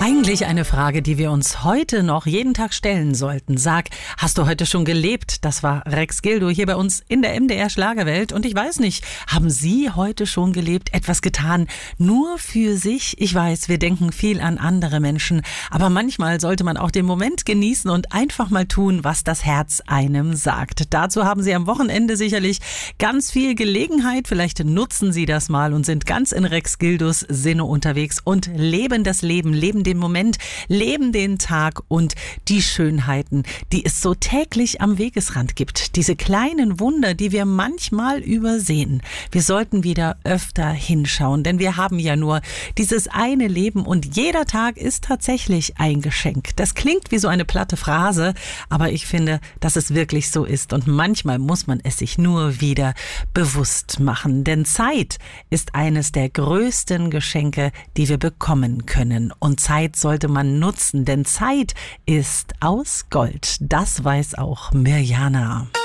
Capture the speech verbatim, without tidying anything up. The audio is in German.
Eigentlich eine Frage, die wir uns heute noch jeden Tag stellen sollten. Sag, hast du heute schon gelebt? Das war Rex Gildo hier bei uns in der M D R Schlagerwelt. Und ich weiß nicht, haben Sie heute schon gelebt? Etwas getan nur für sich? Ich weiß, wir denken viel an andere Menschen. Aber manchmal sollte man auch den Moment genießen und einfach mal tun, was das Herz einem sagt. Dazu haben Sie am Wochenende sicherlich ganz viel Gelegenheit. Vielleicht nutzen Sie das mal und sind ganz in Rex Gildos Sinne unterwegs und leben das Leben, leben den Moment, leben den Tag und die Schönheiten, die es so täglich am Wegesrand gibt. Diese kleinen Wunder, die wir manchmal übersehen. Wir sollten wieder öfter hinschauen, denn wir haben ja nur dieses eine Leben und jeder Tag ist tatsächlich ein Geschenk. Das klingt wie so eine platte Phrase, aber ich finde, dass es wirklich so ist und manchmal muss man es sich nur wieder bewusst machen, denn Zeit ist eines der größten Geschenke, die wir bekommen können und Zeit sollte man nutzen, denn Zeit ist aus Gold. Das weiß auch Mirjana.